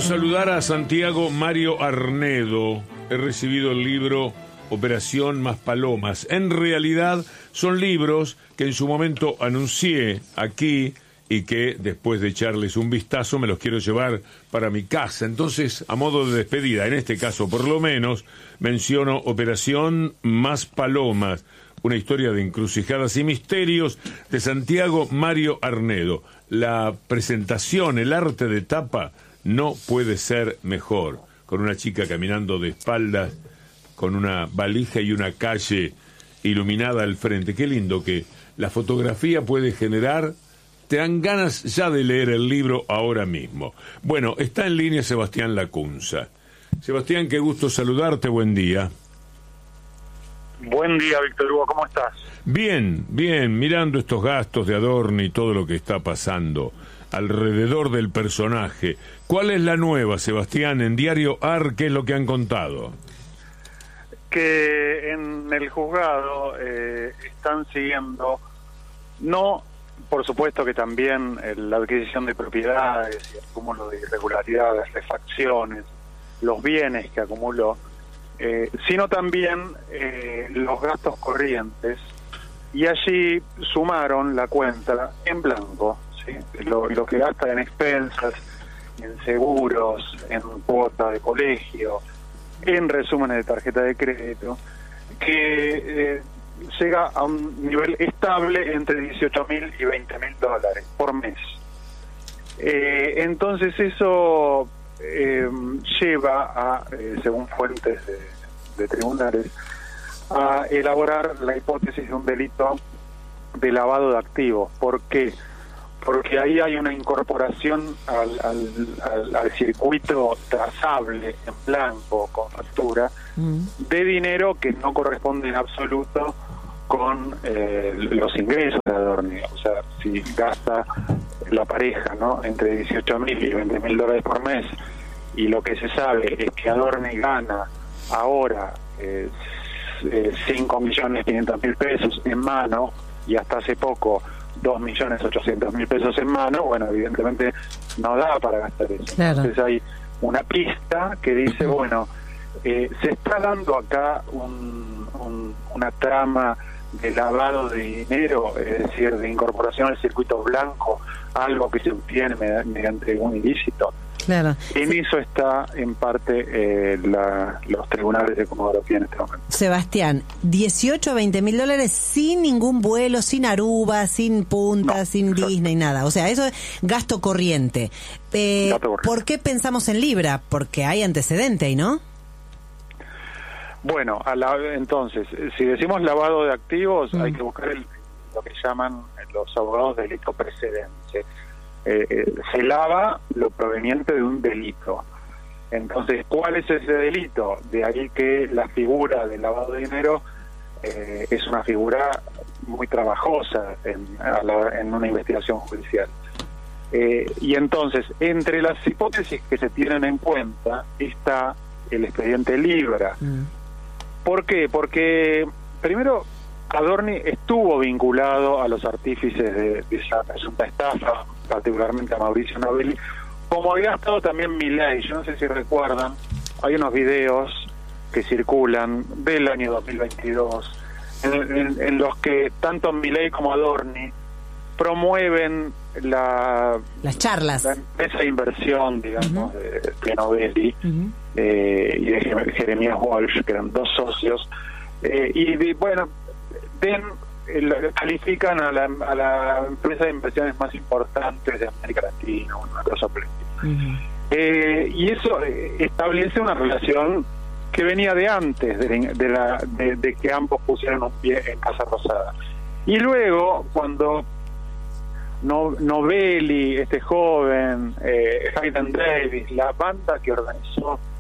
saludar a Santiago Mario Arnedo. He recibido el libro Operación Más Palomas. En realidad son libros que en su momento anuncié aquí y que después de echarles un vistazo me los quiero llevar para mi casa. Entonces, a modo de despedida, en este caso por lo menos, menciono Operación Más Palomas, una historia de encrucijadas y misterios de Santiago Mario Arnedo. La presentación, el arte de tapa, no puede ser mejor. Con una chica caminando de espaldas, con una valija y una calle iluminada al frente. Qué lindo que la fotografía puede generar. Te dan ganas ya de leer el libro ahora mismo. Bueno, está en línea Sebastián Lacunza. Sebastián, qué gusto saludarte, buen día. Buen día, Víctor Hugo, ¿cómo estás? Bien, bien, mirando estos gastos de Adorni y todo lo que está pasando alrededor del personaje. ¿Cuál es la nueva, Sebastián? En Diario AR, ¿qué es lo que han contado? Que en el juzgado están siguiendo, no, por supuesto que también la adquisición de propiedades y el acúmulo de irregularidades, refacciones, los bienes que acumuló, sino también los gastos corrientes, y allí sumaron la cuenta en blanco, ¿sí? Lo que gasta en expensas, en seguros, en cuota de colegio, en resúmenes de tarjeta de crédito, que llega a un nivel estable entre $18.000 y $20.000 por mes. Entonces eso lleva a, según fuentes de tribunales, a elaborar la hipótesis de un delito de lavado de activos. ¿Por qué? Porque ahí hay una incorporación al circuito trazable en blanco con factura de dinero que no corresponde en absoluto con los ingresos de Adorni. O sea, si gasta la pareja, ¿no?, entre $18.000 y $20.000 por mes, y lo que se sabe es que Adorni gana ahora 5.500.000 pesos en mano, y hasta hace poco 2.800.000 pesos en mano, bueno, evidentemente no da para gastar eso. Claro. Entonces hay una pista que dice, bueno, se está dando acá una trama de lavado de dinero, es decir, de incorporación al circuito blanco, algo que se obtiene mediante un ilícito. Claro. En eso está en parte los tribunales de Comodoro Pi en este momento. Sebastián, 18 a 20 mil dólares sin ningún vuelo, sin Aruba, sin Punta, no, sin exacto. Disney, nada. O sea, eso es gasto corriente. Gasto corriente. ¿Por qué pensamos en Libra? Porque hay antecedente ahí, ¿no? Bueno, entonces, si decimos lavado de activos, hay que buscar lo que llaman los abogados delito precedente. Se lava lo proveniente de un delito. Entonces, ¿cuál es ese delito? De ahí que la figura del lavado de dinero es una figura muy trabajosa en una investigación judicial. Y entonces, entre las hipótesis que se tienen en cuenta está el expediente Libra. ¿Por qué? Porque, primero, Adorni estuvo vinculado a los artífices de esa presunta estafa, particularmente a Mauricio Novelli, como había estado también Milei. Yo no sé si recuerdan, hay unos videos que circulan del año 2022 en los que tanto Milei como Adorni promueven las charlas, la empresa de inversión, digamos, de Novelli y de Jeremías Walsh, que eran dos socios, bueno, califican a la empresa de inversiones más importantes de América Latina, una cosa por el estilo. Y eso establece una relación que venía de antes de que ambos pusieran un pie en Casa Rosada. Y luego, cuando Novelli, este joven, Hayden Davis, la banda que organizó